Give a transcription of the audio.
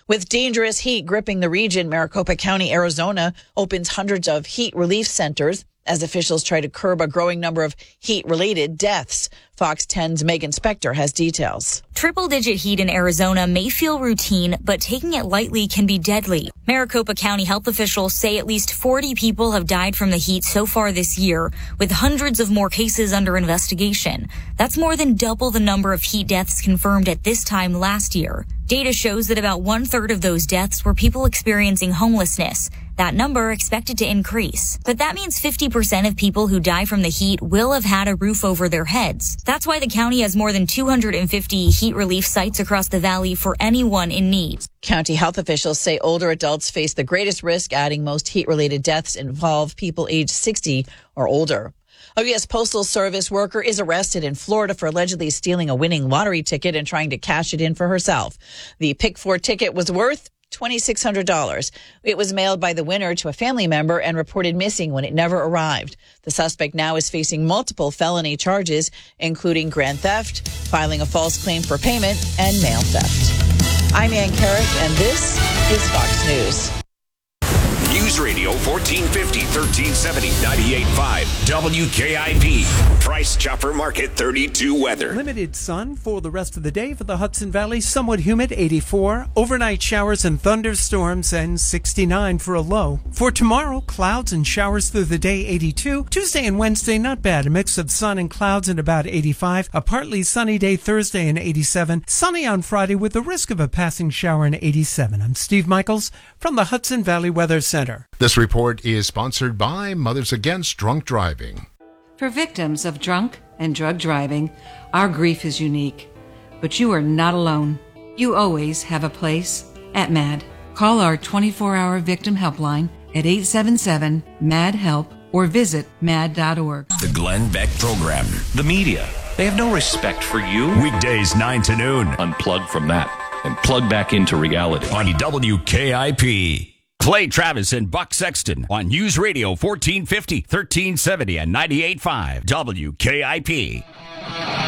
With dangerous heat gripping the region, Maricopa County, Arizona opens hundreds of heat relief centers as officials try to curb a growing number of heat-related deaths. Fox 10's Megan Spector has details. Triple-digit heat in Arizona may feel routine, but taking it lightly can be deadly. Maricopa County health officials say at least 40 people have died from the heat so far this year, with hundreds of more cases under investigation. That's more than double the number of heat deaths confirmed at this time last year. Data shows that about 1/3 of those deaths were people experiencing homelessness. That number expected to increase. But that means 50% of people who die from the heat will have had a roof over their heads. That's why the county has more than 250 heat relief sites across the valley for anyone in need. County health officials say older adults face the greatest risk, adding most heat-related deaths involve people aged 60 or older. A U.S. Postal Service worker is arrested in Florida for allegedly stealing a winning lottery ticket and trying to cash it in for herself. The Pick 4 ticket was worth $2,600. It was mailed by the winner to a family member and reported missing when it never arrived. The suspect now is facing multiple felony charges, including grand theft, filing a false claim for payment, and mail theft. I'm Ann Carrick, and this is Fox News. News Radio 1450, 1370, 98.5, WKIP. Price Chopper Market 32 weather. Limited sun for the rest of the day for the Hudson Valley. Somewhat humid, 84. Overnight showers and thunderstorms, and 69 for a low. For tomorrow, clouds and showers through the day, 82. Tuesday and Wednesday, not bad. A mix of sun and clouds at about 85. A partly sunny day Thursday and 87. Sunny on Friday with the risk of a passing shower in 87. I'm Steve Michaels from the Hudson Valley Weather Center. This report is sponsored by Mothers Against Drunk Driving. For victims of drunk and drug driving, our grief is unique. But you are not alone. You always have a place at MAD. Call our 24-hour victim helpline at 877-MAD-HELP or visit mad.org. The Glenn Beck Program. The media, they have no respect for you. Weekdays 9 to noon. Unplug from that and plug back into reality. On WKIP. Play Travis and Buck Sexton on News Radio 1450, 1370, and 98.5 WKIP.